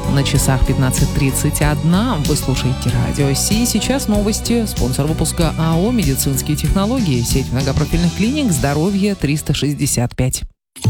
На часах 15:31. Вы слушаете Радио Си. Сейчас новости. Спонсор выпуска АО «Медицинские технологии». Сеть многопрофильных клиник «Здоровье 365».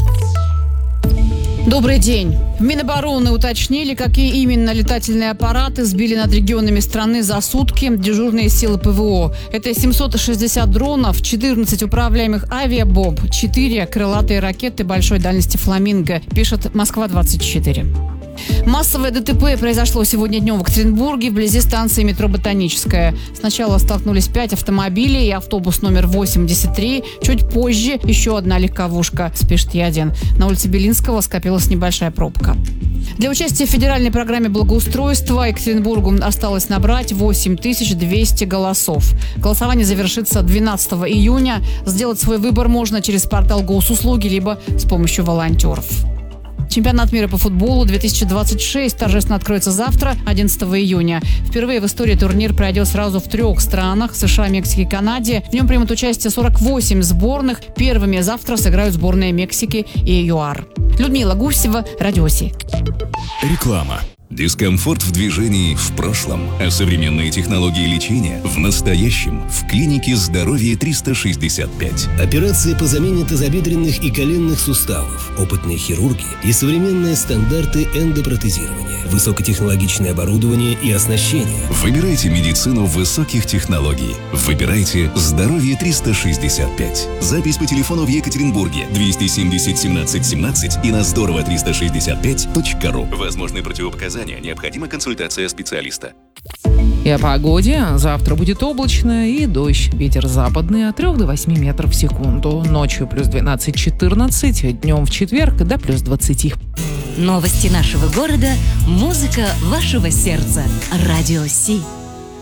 Добрый день. В Минобороны уточнили, какие именно летательные аппараты сбили над регионами страны за сутки дежурные силы ПВО. Это 760 дронов, 14 управляемых авиабомб, 4 крылатые ракеты большой дальности «Фламинго», пишет Москва-24. Массовое ДТП произошло сегодня днем в Екатеринбурге, вблизи станции метро «Ботаническая». Сначала столкнулись 5 автомобилей и автобус номер 83. Чуть позже еще одна легковушка, спешит Е1. На улице Белинского скопилась небольшая пробка. Для участия в федеральной программе благоустройства Екатеринбургу осталось набрать 8200 голосов. Голосование завершится 12 июня. Сделать свой выбор можно через портал Госуслуги, либо с помощью волонтеров. Чемпионат мира по футболу 2026 торжественно откроется завтра, 11 июня. Впервые в истории турнир пройдет сразу в 3 странах – США, Мексике и Канаде. В нем примут участие 48 сборных. Первыми завтра сыграют сборные Мексики и ЮАР. Людмила Гусева, Радио Си. Реклама. Дискомфорт в движении в прошлом, а современные технологии лечения в настоящем в клинике «Здоровье 365». Операции по замене тазобедренных и коленных суставов, опытные хирурги и современные стандарты эндопротезирования, высокотехнологичное оборудование и оснащение. Выбирайте медицину высоких технологий. Выбирайте «Здоровье 365». Запись по телефону в Екатеринбурге 270 17 17 и на здорово365.ру. Возможны противопоказания. Необходима консультация специалиста. И о погоде. Завтра будет облачно и дождь. Ветер западный от 3 до 8 метров в секунду. Ночью плюс 12-14, днем в четверг до плюс 20. Новости нашего города, музыка вашего сердца. Радио Си.